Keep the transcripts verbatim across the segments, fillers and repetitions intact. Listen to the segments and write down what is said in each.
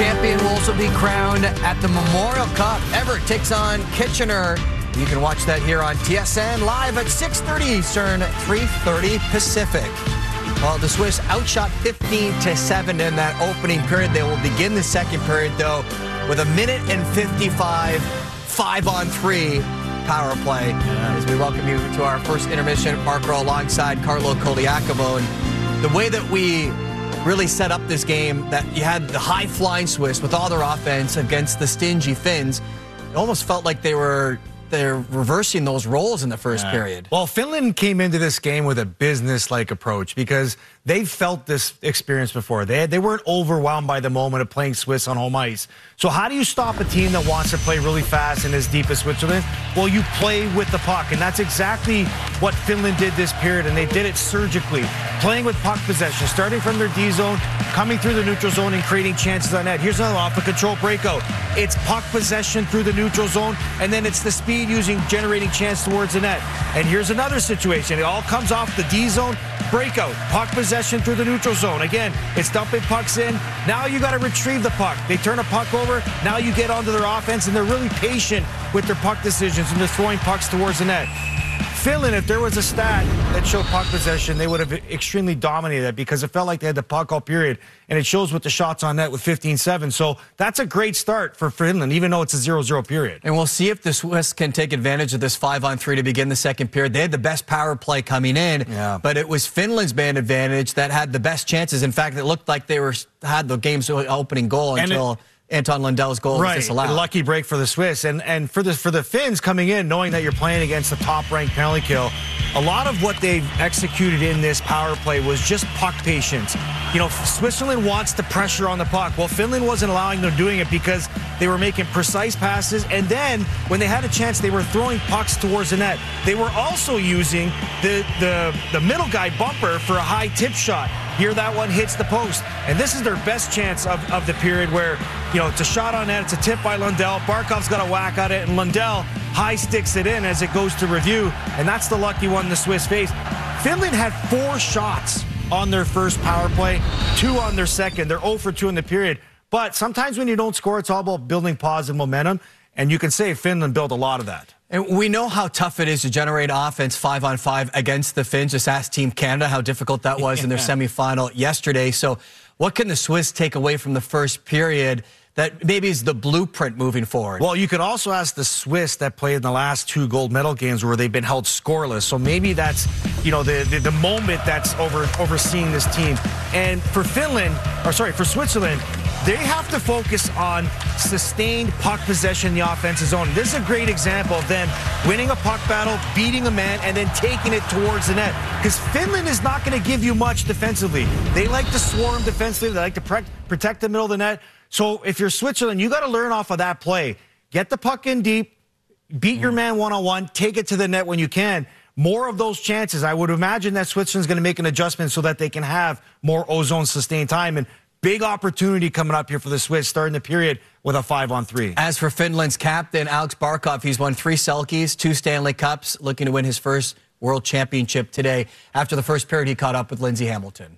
champion will also be crowned at the Memorial Cup. Everett takes on Kitchener. You can watch that here on T S N live at six thirty Eastern, three thirty Pacific. Well, the Swiss outshot fifteen to seven in that opening period. They will begin the second period, though, with a minute and fifty-five, five on three power play. Yeah. As we welcome you to our first intermission, Mark Rowe alongside Carlo Koliakovo. And the way that we really set up this game, that you had the high-flying Swiss with all their offense against the stingy Finns, it almost felt like they were they're reversing those roles in the first yeah. period. Well, Finland came into this game with a business-like approach because they felt this experience before. They, had, they weren't overwhelmed by the moment of playing Swiss on home ice. So how do you stop a team that wants to play really fast and as deep as Switzerland? Well, you play with the puck, and that's exactly what Finland did this period, and they did it surgically. Playing with puck possession, starting from their D zone, coming through the neutral zone and creating chances on net. Here's another off-the-control breakout. It's puck possession through the neutral zone, and then it's the speed using generating chance towards the net. And here's another situation. It all comes off the D zone, breakout, puck possession through the neutral zone. Again, it's dumping pucks in. Now you got to retrieve the puck. They turn a puck over. Now you get onto their offense, and they're really patient with their puck decisions, and they're throwing pucks towards the net. Finland, if there was a stat that showed puck possession, they would have extremely dominated it because it felt like they had the puck all period, and it shows with the shots on net with fifteen seven. So that's a great start for Finland, even though it's a zero zero period. And we'll see if the Swiss can take advantage of this five on three to begin the second period. They had the best power play coming in, yeah. but it was Finland's man advantage that had the best chances. In fact, it looked like they were had the game's opening goal and until... It, Anton Lundell's goal right, was disallowed. A lucky break for the Swiss. And and for the, for the Finns coming in, knowing that you're playing against the top-ranked penalty kill, a lot of what they've executed in this power play was just puck patience. You know, Switzerland wants the pressure on the puck. Well, Finland wasn't allowing them doing it because they were making precise passes. And then when they had a chance, they were throwing pucks towards the net. They were also using the, the, the middle guy bumper for a high tip shot. Here that one hits the post. And this is their best chance of, of the period where, you know, it's a shot on net. It's a tip by Lundell. Barkov's got a whack at it, and Lundell high sticks it in as it goes to review. And that's the lucky one the Swiss faced. Finland had four shots on their first power play, two on their second. They're zero for two in the period. But sometimes when you don't score, it's all about building positive momentum. And you can say Finland built a lot of that. And we know how tough it is to generate offense five on five against the Finns. Just ask Team Canada how difficult that was yeah. in their semifinal yesterday. So what can the Swiss take away from the first period that maybe is the blueprint moving forward? Well, you could also ask the Swiss that played in the last two gold medal games where they've been held scoreless. So maybe that's, you know, the, the, the moment that's over overseeing this team. And for Finland, or sorry, for Switzerland, they have to focus on sustained puck possession in the offensive zone. This is a great example of them winning a puck battle, beating a man, and then taking it towards the net. Because Finland is not going to give you much defensively. They like to swarm defensively. They like to protect the middle of the net. So if you're Switzerland, you got to learn off of that play. Get the puck in deep, beat your man one-on-one, take it to the net when you can. More of those chances. I would imagine that Switzerland's going to make an adjustment so that they can have more ozone sustained time. And big opportunity coming up here for the Swiss, starting the period with a five on three. As for Finland's captain, Alex Barkov, he's won three Selkes, two Stanley Cups, looking to win his first World Championship today. After the first period, he caught up with Lindsay Hamilton.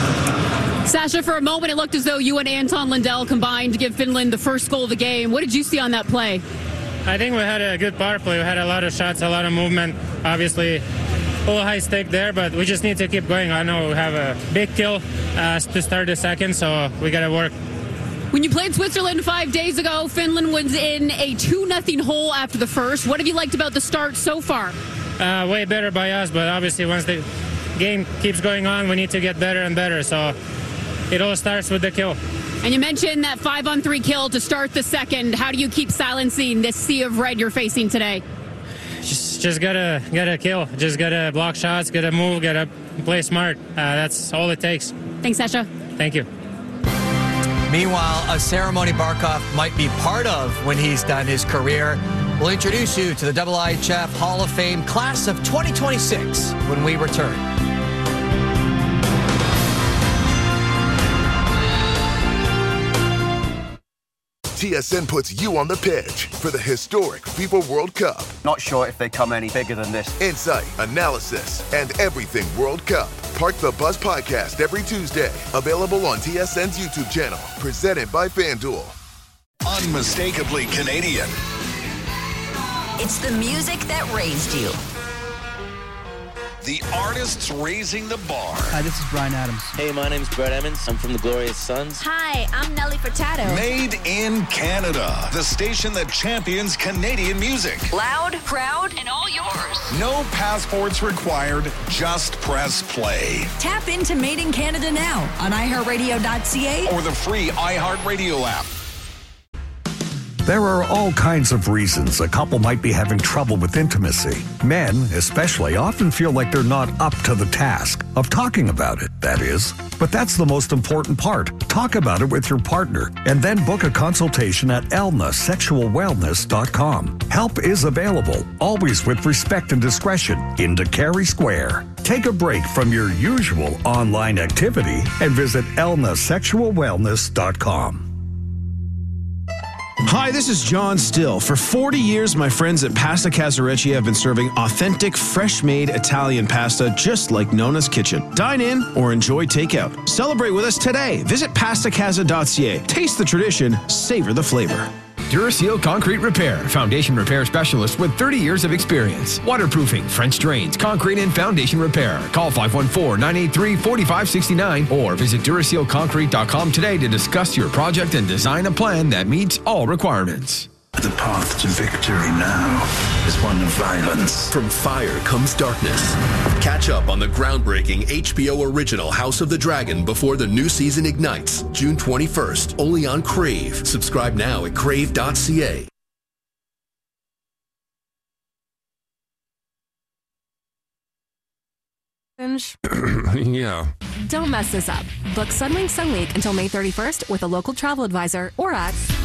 Sasha, for a moment, it looked as though you and Anton Lundell combined to give Finland the first goal of the game. What did you see on that play? I think we had a good power play. We had a lot of shots, a lot of movement. Obviously, a little high stake there, but we just need to keep going. I know we have a big kill uh, to start the second, so we got to work. When you played Switzerland five days ago, Finland was in a two nothing hole after the first. What have you liked about the start so far? Uh, way better by us, but obviously once the game keeps going on, we need to get better and better. So it all starts with the kill. And you mentioned that five on three kill to start the second. How do you keep silencing this sea of red you're facing today? Just, just gotta, gotta kill. Just gotta block shots, gotta move, gotta play smart. Uh, that's all it takes. Thanks, Sasha. Thank you. Meanwhile, a ceremony Barkov might be part of when he's done his career. We'll introduce you to the W I H F Hall of Fame class of twenty twenty-six when we return. T S N puts you on the pitch for the historic FIFA World Cup. Not sure if they come any bigger than this. Insight, analysis, and everything World Cup. Park the Bus podcast every Tuesday. Available on T S N's YouTube channel. Presented by FanDuel. Unmistakably Canadian. It's the music that raised you. The artists raising the bar. Hi, this is Bryan Adams. Hey, my name's Brett Emmons. I'm from the Glorious Sons. Hi, I'm Nelly Furtado. Made in Canada. The station that champions Canadian music. Loud, proud, and all yours. No passports required. Just press play. Tap into Made in Canada now on i heart radio dot c a or the free iHeartRadio app. There are all kinds of reasons a couple might be having trouble with intimacy. Men, especially, often feel like they're not up to the task of talking about it, that is. But that's the most important part. Talk about it with your partner and then book a consultation at elna sexual wellness dot com. Help is available, always with respect and discretion, in Cary Square. Take a break from your usual online activity and visit elna sexual wellness dot com. Hi, this is John Still. For forty years, my friends at Pasta Casarecci have been serving authentic, fresh-made Italian pasta just like Nona's Kitchen. Dine in or enjoy takeout. Celebrate with us today. Visit pasta casa dot c a. Taste the tradition, savor the flavor. Duraseal Concrete Repair, foundation repair specialist with thirty years of experience. Waterproofing, French drains, concrete and foundation repair. Call five one four, nine eight three, four five six nine or visit duraseal concrete dot com today to discuss your project and design a plan that meets all requirements. The path to victory now is one of violence. From fire comes darkness. Catch up on the groundbreaking H B O original House of the Dragon before the new season ignites, June twenty-first, only on Crave. Subscribe now at crave dot c a. Yeah. Don't mess this up. Book Sunwing Sun Week until May thirty-first with a local travel advisor or at